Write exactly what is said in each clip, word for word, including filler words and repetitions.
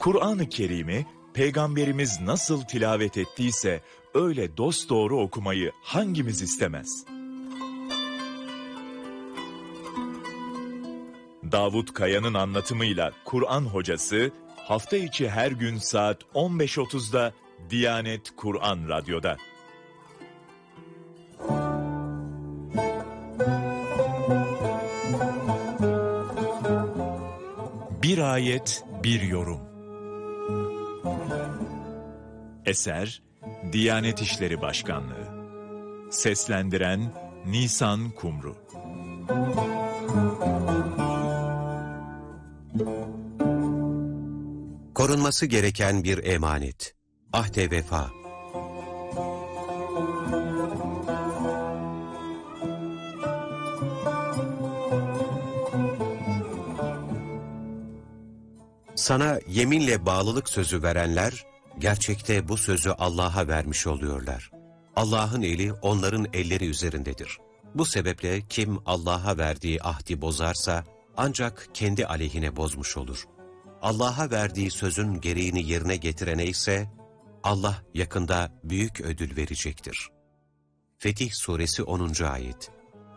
Kur'an-ı Kerim'i Peygamberimiz nasıl tilavet ettiyse öyle dosdoğru okumayı hangimiz istemez? Davut Kaya'nın anlatımıyla Kur'an Hocası hafta içi her gün saat on beş otuzda Diyanet Kur'an Radyo'da. Bir ayet, bir yorum. Eser, Diyanet İşleri Başkanlığı. Seslendiren Nisan Kumru. Korunması gereken bir emanet. Ahd-i vefa. Sana yeminle bağlılık sözü verenler, gerçekte bu sözü Allah'a vermiş oluyorlar. Allah'ın eli onların elleri üzerindedir. Bu sebeple kim Allah'a verdiği ahdi bozarsa, ancak kendi aleyhine bozmuş olur. Allah'a verdiği sözün gereğini yerine getirene ise, Allah yakında büyük ödül verecektir. Fetih Suresi onuncu ayet.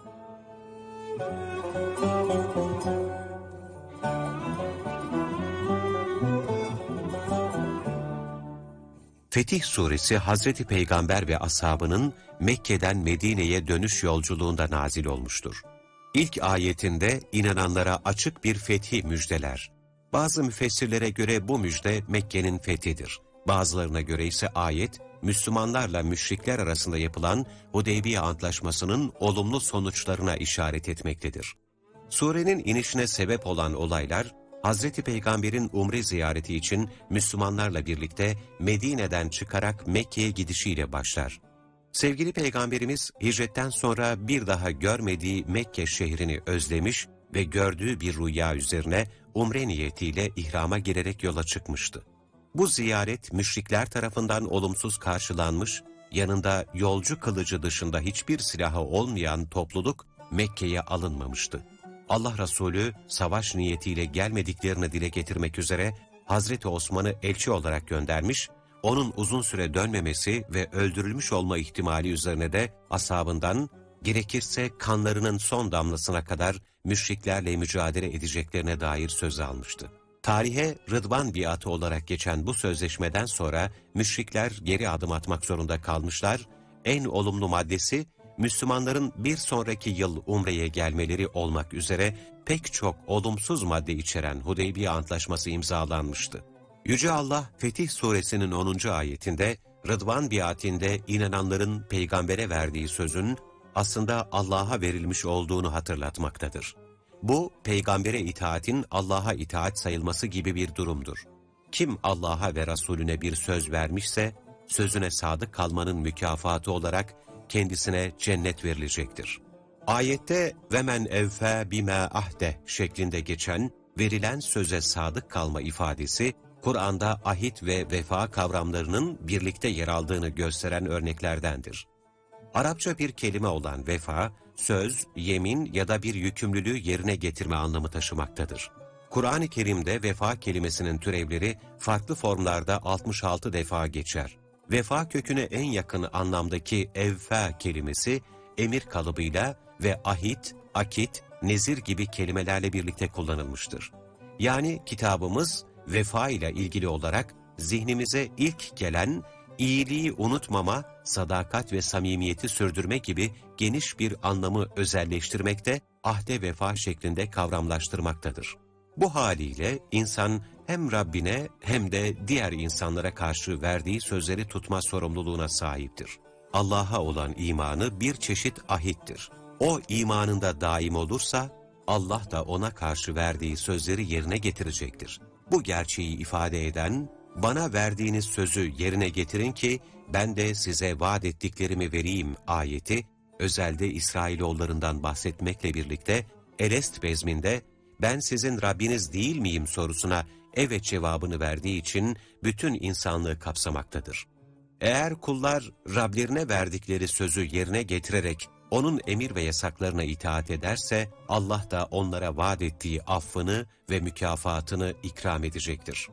Fetih Suresi Hazreti Peygamber ve ashabının Mekke'den Medine'ye dönüş yolculuğunda nazil olmuştur. İlk ayetinde inananlara açık bir fethi müjdeler. Bazı müfessirlere göre bu müjde Mekke'nin fethidir. Bazılarına göre ise ayet, Müslümanlarla müşrikler arasında yapılan Hudeybiye Antlaşması'nın olumlu sonuçlarına işaret etmektedir. Surenin inişine sebep olan olaylar, Hazreti Peygamber'in umre ziyareti için Müslümanlarla birlikte Medine'den çıkarak Mekke'ye gidişiyle başlar. Sevgili Peygamberimiz hicretten sonra bir daha görmediği Mekke şehrini özlemiş ve gördüğü bir rüya üzerine umre niyetiyle ihrama girerek yola çıkmıştı. Bu ziyaret müşrikler tarafından olumsuz karşılanmış, yanında yolcu kılıcı dışında hiçbir silahı olmayan topluluk Mekke'ye alınmamıştı. Allah Resulü savaş niyetiyle gelmediklerini dile getirmek üzere Hazreti Osman'ı elçi olarak göndermiş, onun uzun süre dönmemesi ve öldürülmüş olma ihtimali üzerine de ashabından gerekirse kanlarının son damlasına kadar müşriklerle mücadele edeceklerine dair söz almıştı. Tarihe Rıdvan biatı olarak geçen bu sözleşmeden sonra müşrikler geri adım atmak zorunda kalmışlar, en olumlu maddesi Müslümanların bir sonraki yıl umreye gelmeleri olmak üzere pek çok olumsuz madde içeren Hudeybiye Antlaşması imzalanmıştı. Yüce Allah Fetih Suresinin onuncu ayetinde Rıdvan biatinde inananların peygambere verdiği sözün aslında Allah'a verilmiş olduğunu hatırlatmaktadır. Bu, peygambere itaatin Allah'a itaat sayılması gibi bir durumdur. Kim Allah'a ve Resulüne bir söz vermişse, sözüne sadık kalmanın mükafatı olarak kendisine cennet verilecektir. Ayette وَمَنْ اَوْفَى بِمَا ahde şeklinde geçen verilen söze sadık kalma ifadesi, Kur'an'da ahit ve vefa kavramlarının birlikte yer aldığını gösteren örneklerdendir. Arapça bir kelime olan vefa, söz, yemin ya da bir yükümlülüğü yerine getirme anlamı taşımaktadır. Kur'an-ı Kerim'de vefa kelimesinin türevleri farklı formlarda altmış altı defa geçer. Vefa köküne en yakın anlamdaki evfa kelimesi, emir kalıbıyla ve ahit, akit, nezir gibi kelimelerle birlikte kullanılmıştır. Yani kitabımız vefa ile ilgili olarak zihnimize ilk gelen iyiliği unutmama, sadakat ve samimiyeti sürdürme gibi geniş bir anlamı özelleştirmekte, ahde vefa şeklinde kavramlaştırmaktadır. Bu haliyle insan hem Rabbine hem de diğer insanlara karşı verdiği sözleri tutma sorumluluğuna sahiptir. Allah'a olan imanı bir çeşit ahittir. O imanında daim olursa, Allah da ona karşı verdiği sözleri yerine getirecektir. Bu gerçeği ifade eden, bana verdiğiniz sözü yerine getirin ki ben de size vaat ettiklerimi vereyim ayeti, özelde İsrailoğullarından bahsetmekle birlikte Elest bezminde ben sizin Rabbiniz değil miyim sorusuna evet cevabını verdiği için bütün insanlığı kapsamaktadır. Eğer kullar Rablerine verdikleri sözü yerine getirerek onun emir ve yasaklarına itaat ederse Allah da onlara vaat ettiği affını ve mükafatını ikram edecektir.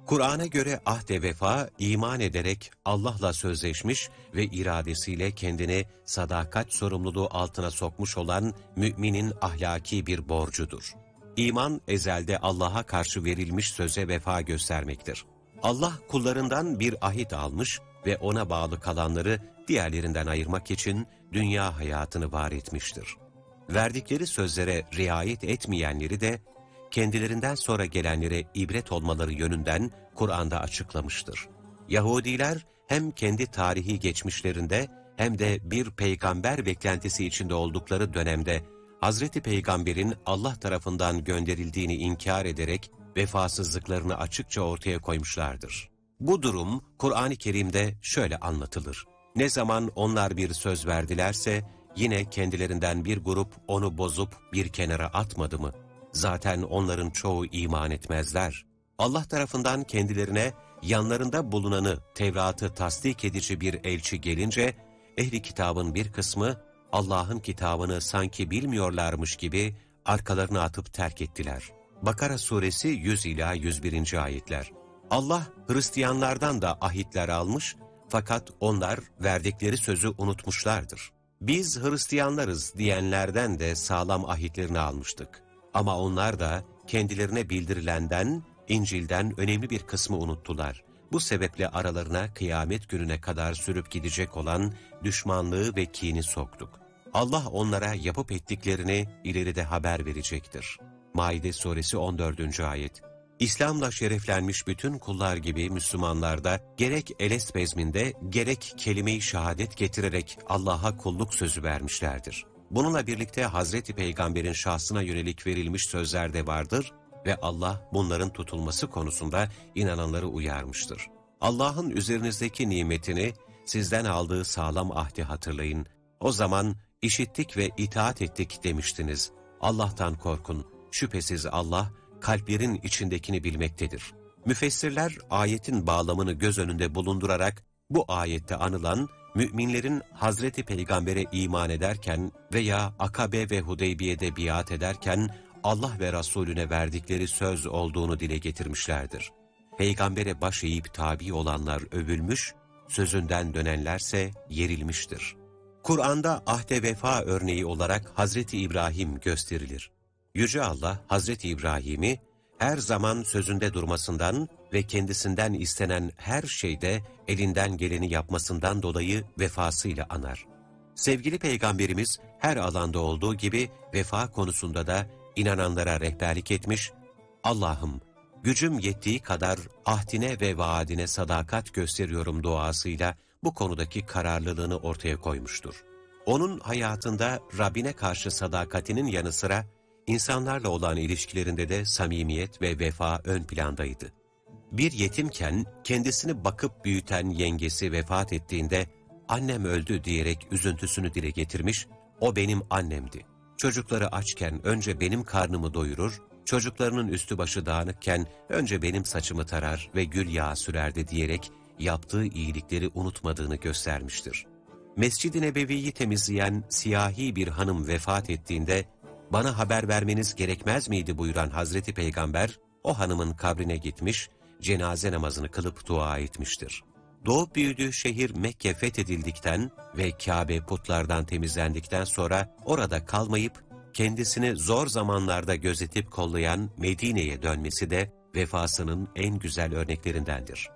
Kur'an'a göre ahd-i vefa, iman ederek Allah'la sözleşmiş ve iradesiyle kendini sadakat sorumluluğu altına sokmuş olan müminin ahlaki bir borcudur. İman, ezelde Allah'a karşı verilmiş söze vefa göstermektir. Allah kullarından bir ahit almış ve ona bağlı kalanları diğerlerinden ayırmak için dünya hayatını var etmiştir. Verdikleri sözlere riayet etmeyenleri de kendilerinden sonra gelenlere ibret olmaları yönünden Kur'an'da açıklamıştır. Yahudiler hem kendi tarihi geçmişlerinde hem de bir peygamber beklentisi içinde oldukları dönemde Hazreti Peygamber'in Allah tarafından gönderildiğini inkar ederek vefasızlıklarını açıkça ortaya koymuşlardır. Bu durum Kur'an-ı Kerim'de şöyle anlatılır. Ne zaman onlar bir söz verdilerse yine kendilerinden bir grup onu bozup bir kenara atmadı mı? Zaten onların çoğu iman etmezler. Allah tarafından kendilerine yanlarında bulunanı, Tevrat'ı tasdik edici bir elçi gelince, ehli kitabın bir kısmı Allah'ın kitabını sanki bilmiyorlarmış gibi arkalarını atıp terk ettiler. Bakara suresi yüz ila yüz birinci ayetler. Allah Hristiyanlardan da ahitler almış fakat onlar verdikleri sözü unutmuşlardır. Biz Hristiyanlarız diyenlerden de sağlam ahitlerini almıştık. Ama onlar da kendilerine bildirilenden, İncil'den önemli bir kısmı unuttular. Bu sebeple aralarına kıyamet gününe kadar sürüp gidecek olan düşmanlığı ve kini soktuk. Allah onlara yapıp ettiklerini ileride haber verecektir. Maide suresi on dördüncü ayet. İslam'la şereflenmiş bütün kullar gibi Müslümanlar da gerek elest bezminde gerek kelime-i şehadet getirerek Allah'a kulluk sözü vermişlerdir. Bununla birlikte Hazreti Peygamber'in şahsına yönelik verilmiş sözler de vardır ve Allah bunların tutulması konusunda inananları uyarmıştır. Allah'ın üzerinizdeki nimetini, sizden aldığı sağlam ahdi hatırlayın. O zaman işittik ve itaat ettik demiştiniz. Allah'tan korkun. Şüphesiz Allah, kalplerin içindekini bilmektedir. Müfessirler ayetin bağlamını göz önünde bulundurarak bu ayette anılan müminlerin Hazreti Peygamber'e iman ederken veya Akabe ve Hudeybiye'de biat ederken Allah ve Resulüne verdikleri söz olduğunu dile getirmişlerdir. Peygambere baş eğip tabi olanlar övülmüş, sözünden dönenlerse yerilmiştir. Kur'an'da ahde vefa örneği olarak Hazreti İbrahim gösterilir. Yüce Allah Hazreti İbrahim'i her zaman sözünde durmasından ve kendisinden istenen her şeyde elinden geleni yapmasından dolayı vefasıyla anar. Sevgili Peygamberimiz her alanda olduğu gibi vefa konusunda da inananlara rehberlik etmiş, Allah'ım gücüm yettiği kadar ahdine ve vaadine sadakat gösteriyorum duasıyla bu konudaki kararlılığını ortaya koymuştur. Onun hayatında Rabbine karşı sadakatinin yanı sıra İnsanlarla olan ilişkilerinde de samimiyet ve vefa ön plandaydı. Bir yetimken kendisini bakıp büyüten yengesi vefat ettiğinde annem öldü diyerek üzüntüsünü dile getirmiş, o benim annemdi. Çocukları açken önce benim karnımı doyurur, çocuklarının üstü başı dağınıkken önce benim saçımı tarar ve gül yağı sürerdi diyerek yaptığı iyilikleri unutmadığını göstermiştir. Mescid-i Nebevi'yi temizleyen siyahi bir hanım vefat ettiğinde bana haber vermeniz gerekmez miydi buyuran Hazreti Peygamber, o hanımın kabrine gitmiş, cenaze namazını kılıp dua etmiştir. Doğup büyüdüğü şehir Mekke fethedildikten ve Kabe putlardan temizlendikten sonra orada kalmayıp, kendisini zor zamanlarda gözetip kollayan Medine'ye dönmesi de vefasının en güzel örneklerindendir.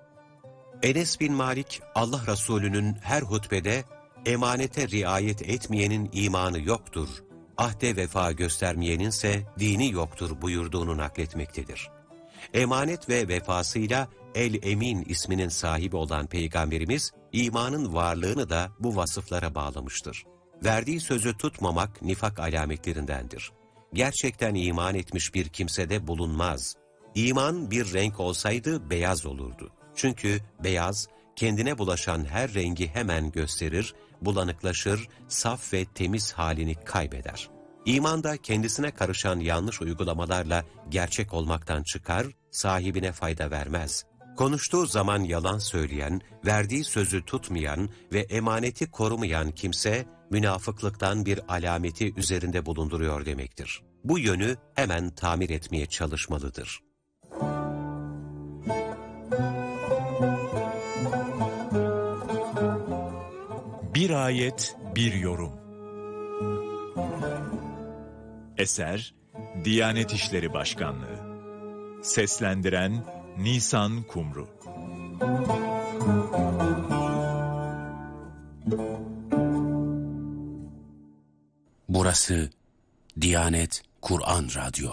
Enes bin Malik, Allah Resulü'nün her hutbede, emanete riayet etmeyenin imanı yoktur, ahde vefa göstermeyeninse dini yoktur buyurduğunu nakletmektedir. Emanet ve vefasıyla El-Emin isminin sahibi olan Peygamberimiz, imanın varlığını da bu vasıflara bağlamıştır. Verdiği sözü tutmamak nifak alametlerindendir. Gerçekten iman etmiş bir kimsede bulunmaz. İman bir renk olsaydı beyaz olurdu. Çünkü beyaz, kendine bulaşan her rengi hemen gösterir, bulanıklaşır, saf ve temiz halini kaybeder. İman da kendisine karışan yanlış uygulamalarla gerçek olmaktan çıkar, sahibine fayda vermez. Konuştuğu zaman yalan söyleyen, verdiği sözü tutmayan ve emaneti korumayan kimse, münafıklıktan bir alameti üzerinde bulunduruyor demektir. Bu yönü hemen tamir etmeye çalışmalıdır. ayet, bir yorum. Eser, Diyanet İşleri Başkanlığı. Seslendiren Nisan Kumru. Burası Diyanet Kur'an Radyo.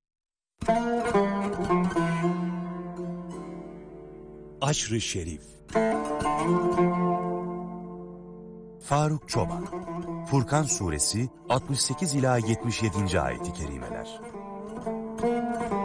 Aşr-ı Şerif. Faruk Çoban. Furkan Suresi altmış sekiz ila yetmiş yedinci ayet-i kerimeler.